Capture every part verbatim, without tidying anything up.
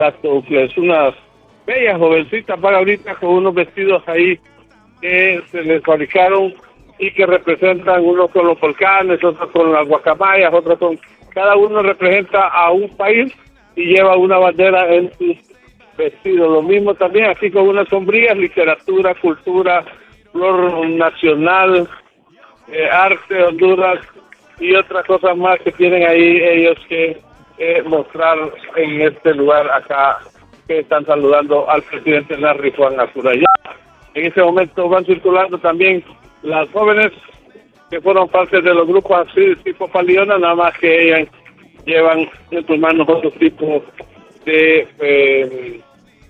Tactocles, unas bellas jovencitas van ahorita con unos vestidos ahí que se les fabricaron y que representan, unos con los volcanes, otros con las guacamayas, otros con... Cada uno representa a un país y lleva una bandera en sus vestidos. Lo mismo también, así con unas sombrillas, literatura, cultura, flor nacional, eh, arte de Honduras y otras cosas más que tienen ahí ellos que eh, mostrar en este lugar acá, que están saludando al presidente Larry Juan Azuraya. En ese momento van circulando también las jóvenes que fueron parte de los grupos así tipo Paliona, nada más que ellas llevan en sus manos otro tipo de eh,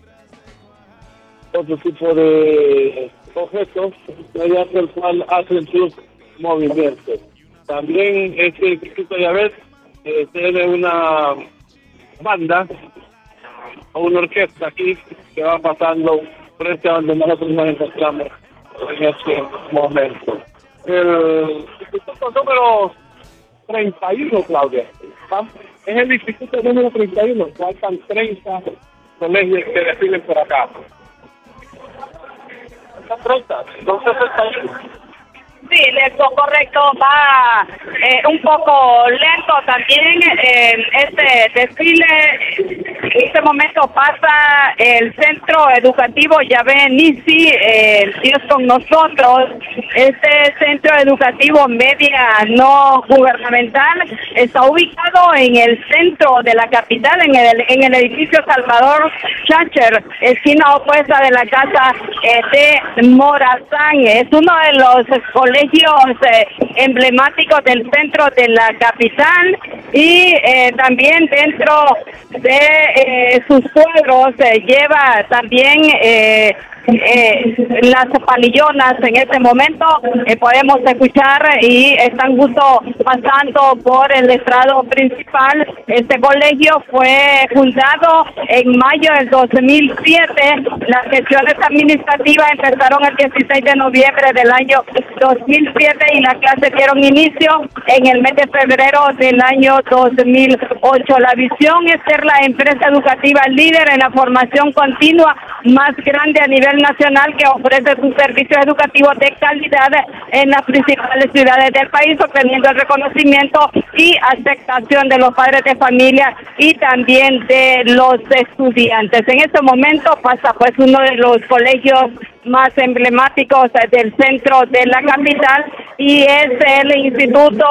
otro tipo de objetos mediante el cual hacen sus movimientos. También este instituto, ya ves, eh, tiene una banda o una orquesta aquí que va pasando frente a donde nosotros nos encontramos en este momento. El instituto número treinta y uno, Claudia, ¿va? Es el instituto número treinta y uno, faltan treinta colegios que desfilen por acá. treinta, entonces sesenta y uno. Sí, eso correcto, va eh, un poco lento también eh, este desfile. En este momento pasa el centro educativo Yahvé Nisi, eh, Dios con nosotros. Este centro educativo media no gubernamental está ubicado en el centro de la capital, en el, en el edificio Salvador Chácher, esquina opuesta de la casa eh, de Morazán. Es uno de los colegios eh, emblemáticos del centro de la capital y eh, también dentro de eh, sus cuadros eh, lleva también eh, eh, las palillonas. En este momento eh, podemos escuchar y están justo pasando por el estrado principal. Este colegio fue fundado en mayo del dos mil siete. Las sesiones administrativas empezaron el dieciséis de noviembre del año dos mil siete y las clases dieron inicio en el mes de febrero del año dos mil ocho. La visión es ser la empresa educativa líder en la formación continua más grande a nivel nacional que ofrece sus servicios educativos de calidad en las principales ciudades del país, obteniendo el reconocimiento y aceptación de los padres de familia y también de los estudiantes. En este momento pasa pues uno de los colegios más emblemáticos del centro de la capital y es el instituto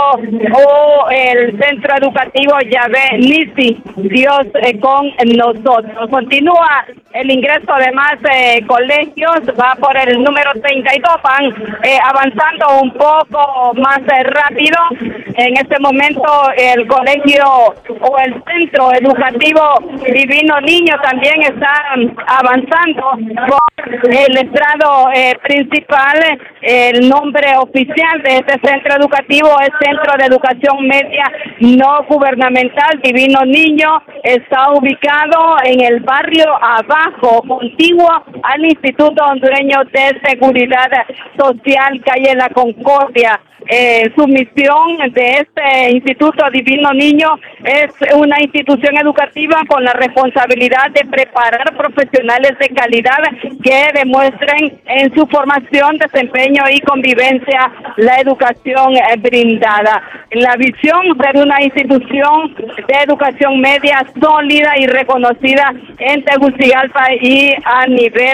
o el centro educativo Yahvé Nisi, Dios eh, con nosotros. Continúa el ingreso de más eh, colegios, va por el número treinta y dos, van eh, avanzando un poco más eh, rápido. En este momento el colegio o el centro educativo Divino Niño también está avanzando por el estrado eh, principal. El nombre oficial de este centro educativo es Centro de Educación Media No Gubernamental Divino Niño. Está ubicado en el barrio Abajo, contiguo al Instituto Hondureño de Seguridad Social, calle La Concordia. Eh, su misión de este Instituto Divino Niño es una institución educativa con la responsabilidad de preparar profesionales de calidad que demuestren en su formación, desempeño y convivencia la educación eh, brindada. La visión de una institución de educación media sólida y reconocida en Tegucigalpa y a nivel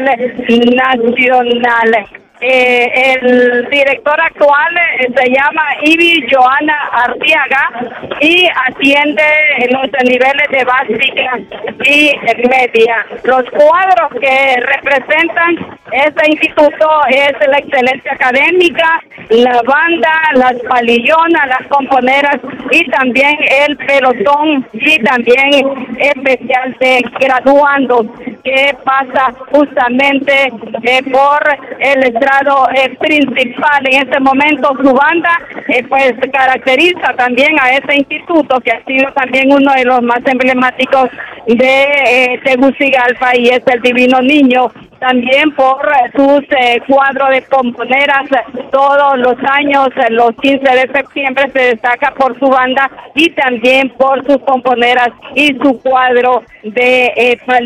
nacional. Eh, el director actual eh, se llama Ivy Joana Artiaga y atiende los niveles de básica y media. Los cuadros que representan este instituto es la excelencia académica, la banda, las palillonas, las componeras y también el pelotón y también especial de graduandos que pasa justamente eh, por el estrado eh, principal. En este momento su banda eh, pues caracteriza también a ese instituto que ha sido también uno de los más emblemáticos de eh, Tegucigalpa, y es el Divino Niño. También por eh, sus eh, cuadros de pomponeras, todos los años, eh, los quince de septiembre, se destaca por su banda y también por sus pomponeras y su cuadro de eh,